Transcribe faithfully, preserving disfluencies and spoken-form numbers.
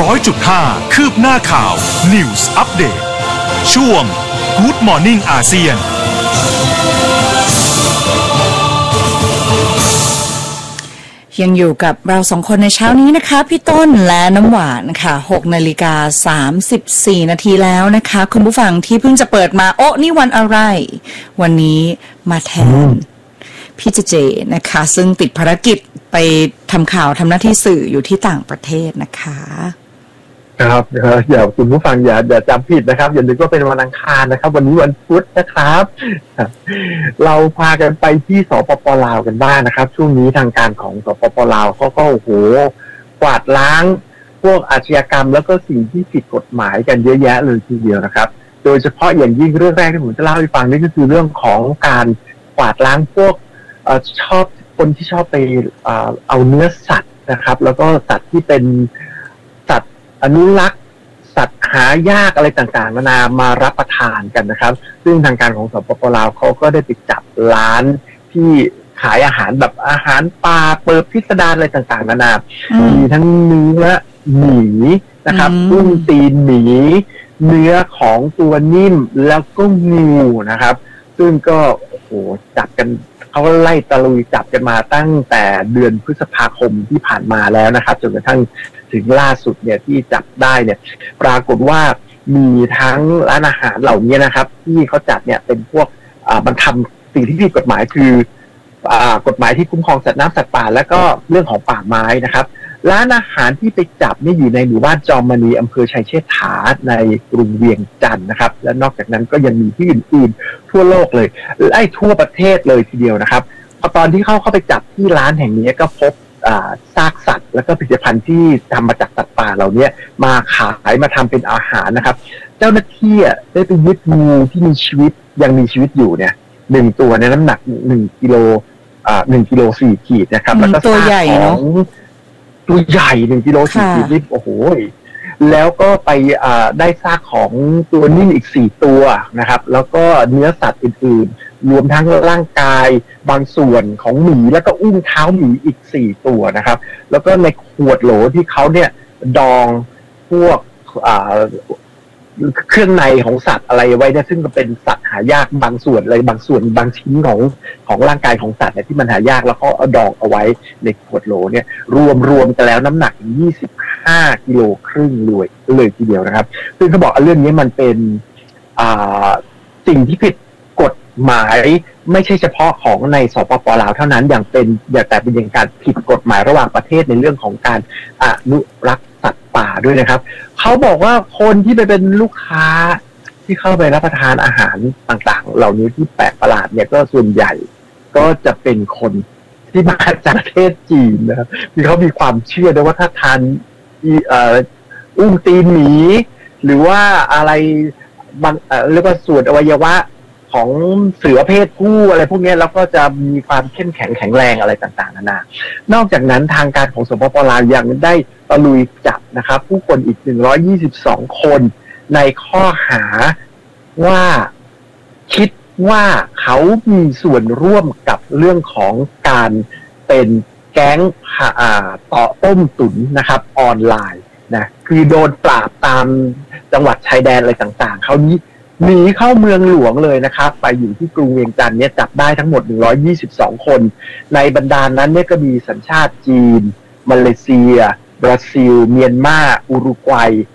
ร้อยจุดห้าคืบหน้าข่าว News Update ช่วง Good Morning อาเซียนยังอยู่กับเราสองคนในเช้านี้นะคะพี่ต้นและน้ำหวานค่ะหกนาฬิกาสามสิบสี่นาทีแล้วนะคะคุณผู้ฟังที่เพิ่งจะเปิดมาโอ้นี่วันอะไรวันนี้มาแทนพี่เจเจนะคะซึ่งติดภารกิจไปทำข่าวทำหน้าที่สื่ออยู่ที่ต่างประเทศนะคะครับอย่าคุณผู้ฟังอย่าอย่าจำผิดนะครับอย่านึกว่าเป็นวันอังคารนะครับวันนี้วันพุธนะครับเราพากันไปที่สปป.ลาวกันบ้างนะครับช่วงนี้ทางการของสปป.ลาวเขาก็โอ้โหกวาดล้างพวกอาชญากรรมแล้วก็สิ่งที่ผิดกฎหมายกันเยอะแยะเลยทีเดียวนะครับโดยเฉพาะอย่างยิ่งเรื่องแรกที่ผมจะเล่าให้ฟังนี่ก็คือเรื่องของการกวาดล้างพวกชอบคนที่ชอบไปเอาเนื้อสัตว์นะครับแล้วก็สัตว์ที่เป็นสัตว์อนุรักษ์สัตว์หายากอะไรต่างๆนานามารับประทานกันนะครับซึ่งทางการของสปป.ลาวเขาก็ได้ไปจับร้านที่ขายอาหารแบบอาหารปลาเปิดพิสดารอะไรต่างๆนานามีทั้งเนื้อหมีนะครับกุ้งตีนหมีเนื้อของตัวนิ่มแล้วก็งูนะครับซึ่งก็โอ้โหจับกันเขาไล่ตะลุยจับกันมาตั้งแต่เดือนพฤษภาคมที่ผ่านมาแล้วนะครับจนกระทั่งถึงล่าสุดเนี่ยที่จับได้เนี่ยปรากฏว่ามีทั้งร้านอาหารเหล่านี้นะครับที่เขาจัดเนี่ยเป็นพวกอ่ามันทำสิ่งที่ผิดกฎหมายคืออ่ากฎหมายที่คุ้มครองสัตว์น้ำสัตว์ป่าและก็เรื่องของป่าไม้นะครับร้านอาหารที่ไปจับนี่อยู่ในหมู่บ้านจอมมณีอำเภอชัยเชษฐาในกรุงเวียงจันทร์นะครับและนอกจากนั้นก็ยังมีที่อื่นๆทั่วโลกเลยไล่ทั่วประเทศเลยทีเดียวนะครับพอตอนที่เข้าเข้าไปจับที่ร้านแห่งนี้ก็พบซากสัตว์แล้วก็ผลิตภัณฑ์ที่ทำมาจากสัตว์ป่าเหล่านี้มาขายมาทำเป็นอาหารนะครับเจ้าหน้าที่ได้ไปยึดงูที่มีชีวิตยังมีชีวิตอยู่เนี่ยหนึ่งตัวในน้ำหนักหนึ่งกิโลอ่าหนึ่งกิโลสี่ขีดนะครับแล้วก็ตัวใหญ่เนาะตัวใหญ่หนึ่งกิโลสี่ขีดนี่โอ้โหแล้วก็ไปอ่าได้ซากของตัวนิ่มอีกสี่ตัวนะครับแล้วก็เนื้อสัตว์อื่นๆรวมทั้งร่างกายบางส่วนของหมีแล้วก็อุ้งเท้าหมีอีกสี่ตัวนะครับแล้วก็ในขวดโหลที่เขาเนี่ยดองพวกอ่าเครื่องในของสัตว์อะไรไว้เนี่ยซึ่งก็เป็นสัตว์หายากบางส่วนอะไรบางส่วนบางชิ้นของของร่างกายของสัตว์เนี่ยที่มันหายากแล้วก็เอาดองเอาไว้ในขวดโหลเนี่ยรวมรวมกันแล้วน้ำหนักยี่สิบห้ากิโลครึ่งเลยเลยทีเดียวนะครับซึ่งเขาบอกเรื่องนี้มันเป็นอ่าสิ่งที่ผิดกฎหมายไม่ใช่เฉพาะของในสปป.ลาวเท่านั้นอย่างเป็นอย่างแต่เป็นอย่างการผิดกฎหมายระหว่างประเทศในเรื่องของการอนุรักษ์สัตว์ป่าด้วยนะครับเขาบอกว่าคนที่ไปเป็นลูกค้าที่เข้าไปรับประทานอาหารต่างๆเหล่านี้ที่แปลกประหลาดเนี่ยก็ส่วนใหญ่ก็จะเป็นคนที่มาจากประเทศจีนนะครับที่เขามีความเชื่อด้วยว่าถ้าทานอุ้งตีนหมีหรือว่าอะไรบางเรียกว่าส่วนอวัยวะของเสือเพศผู้อะไรพวกนี้แล้วก็จะมีความเข้มแข็งแข็งแรงอะไรต่างๆนานานอกจากนั้นทางการของสปป.ลาวยังได้ตะลุยจับนะครับผู้คนอีกหนึ่งร้อยยี่สิบสองคนในข้อหาว่าคิดว่าเขามีส่วนร่วมกับเรื่องของการเป็นแก๊งต่อต้มตุ๋นนะครับออนไลน์นะคือโดนปราบตามจังหวัดชายแดนอะไรต่างๆเขานี้หนีเข้าเมืองหลวงเลยนะครับไปอยู่ที่กรุงเวียงจันทร์เนี่ยจับได้ทั้งหมดหนึ่งร้อยยี่สิบสองคนในบรรดานั้นเนี่ยก็มีสัญชาติจีนมาเลเซียบราซิลเมียนมาอุรุกวัย